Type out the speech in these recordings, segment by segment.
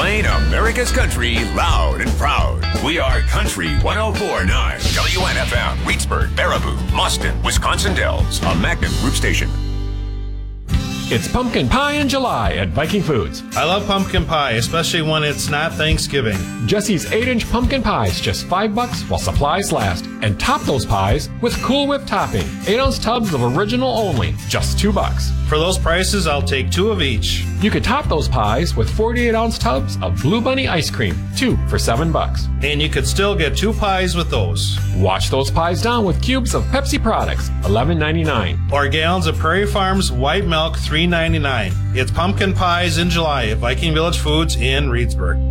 Playing America's country loud and proud. We are Country 104.9 WNFM, Reedsburg, Baraboo, Mustin, Wisconsin Dells, a Magnum Group station. It's pumpkin pie in July at Viking Foods. I love pumpkin pie, especially when it's not Thanksgiving. Jesse's 8-inch pumpkin pies, just $5 while supplies last. And top those pies with Cool Whip topping. 8-ounce tubs of original only, just $2. For those prices, I'll take 2 of each. You could top those pies with 48-ounce tubs of Blue Bunny ice cream, 2 for $7. And you could still get 2 pies with those. Wash those pies down with cubes of Pepsi products, $11.99. Or gallons of Prairie Farms white milk, $3.99. It's pumpkin pies in July at Viking Village Foods in Reedsburg.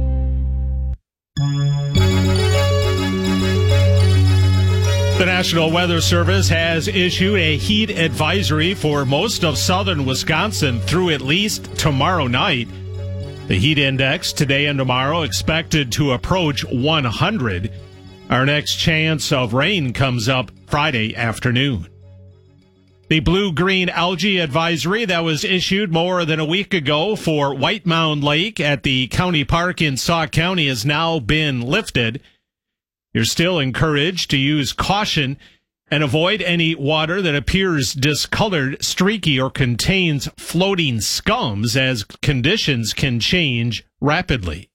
The National Weather Service has issued a heat advisory for most of southern Wisconsin through at least tomorrow night. The heat index today and tomorrow expected to approach 100. Our next chance of rain comes up Friday afternoon. The blue-green algae advisory that was issued more than a week ago for White Mound Lake at the county park in Sauk County has now been lifted. You're still encouraged to use caution and avoid any water that appears discolored, streaky, or contains floating scums as conditions can change rapidly.